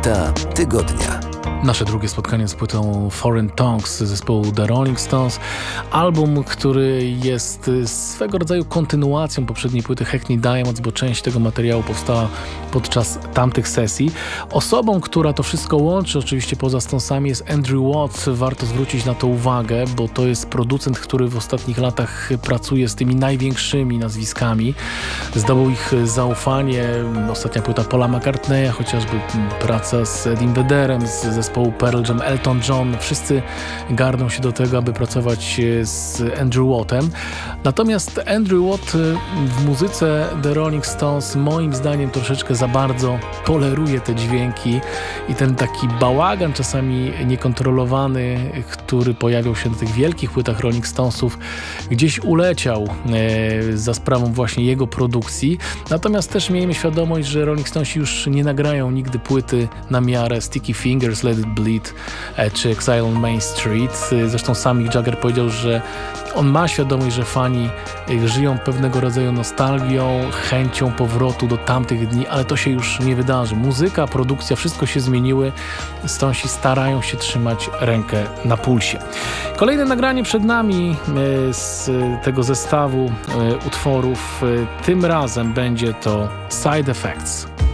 Płyta tygodnia. Nasze drugie spotkanie z płytą Foreign Tongues zespołu The Rolling Stones. Album, który jest swego rodzaju kontynuacją poprzedniej płyty Hackney Diamonds, bo część tego materiału powstała podczas tamtych sesji. Osobą, która to wszystko łączy, oczywiście poza Stonesami, jest Andrew Watt. Warto zwrócić na to uwagę, bo to jest producent, który w ostatnich latach pracuje z tymi największymi nazwiskami. Zdobył ich zaufanie. Ostatnia płyta Paula McCartneya, chociażby praca z Eddie Vedderem, z zespołu Pearl Jam, Elton John. Wszyscy garną się do tego, aby pracować z Andrew Wattem. Natomiast Andrew Watt w muzyce The Rolling Stones moim zdaniem troszeczkę za bardzo toleruje te dźwięki i ten taki bałagan czasami niekontrolowany, który pojawiał się na tych wielkich płytach Rolling Stonesów, gdzieś uleciał za sprawą właśnie jego produkcji. Natomiast też miejmy świadomość, że Rolling Stonesi już nie nagrają nigdy płyty na miarę Sticky Fingers, Let It Bleed czy Exile on Main Street. Zresztą sam Mick Jagger powiedział, że on ma świadomość, że fani żyją pewnego rodzaju nostalgią, chęcią powrotu do tamtych dni, ale to się już nie wydarzy. Muzyka, produkcja, wszystko się zmieniły. Stonesi starają się trzymać rękę na pulsie. Kolejne nagranie przed nami z tego zestawu utworów. Tym razem będzie to Side Effects.